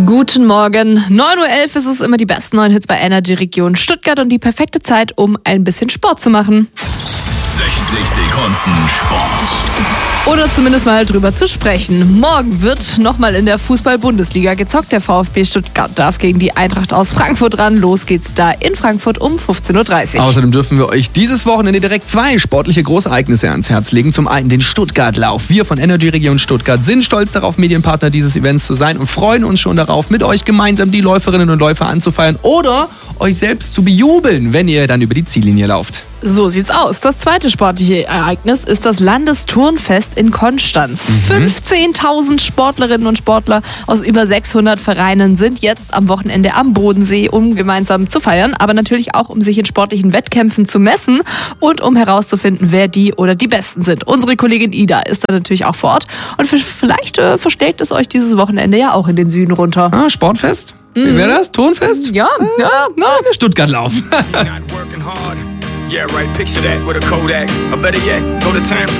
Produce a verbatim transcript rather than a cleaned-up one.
Guten Morgen. neun Uhr elf ist es, immer die besten neuen Hits bei Energy Region Stuttgart und die perfekte Zeit, um ein bisschen Sport zu machen. sechzig Sekunden Sport. Oder zumindest mal drüber zu sprechen. Morgen wird nochmal in der Fußball-Bundesliga gezockt. Der VfB Stuttgart darf gegen die Eintracht aus Frankfurt ran. Los geht's da in Frankfurt um fünfzehn Uhr dreißig. Außerdem dürfen wir euch dieses Wochenende direkt zwei sportliche Großereignisse ans Herz legen. Zum einen den Stuttgart-Lauf. Wir von Energy Region Stuttgart sind stolz darauf, Medienpartner dieses Events zu sein und freuen uns schon darauf, mit euch gemeinsam die Läuferinnen und Läufer anzufeiern oder euch selbst zu bejubeln, wenn ihr dann über die Ziellinie lauft. So sieht's aus. Das zweite sportliche Ereignis ist das Landesturnfest in Konstanz. Mhm. fünfzehntausend Sportlerinnen und Sportler aus über sechshundert Vereinen sind jetzt am Wochenende am Bodensee, um gemeinsam zu feiern, aber natürlich auch, um sich in sportlichen Wettkämpfen zu messen und um herauszufinden, wer die oder die Besten sind. Unsere Kollegin Ida ist da natürlich auch vor Ort und vielleicht äh, verschlägt es euch dieses Wochenende ja auch in den Süden runter. Ah, Sportfest? Mhm. Wie wäre das? Turnfest? Ja, ja, ja. Der Stuttgart-Lauf. Yeah, right, picture that with a Kodak. Or better yet, go to Times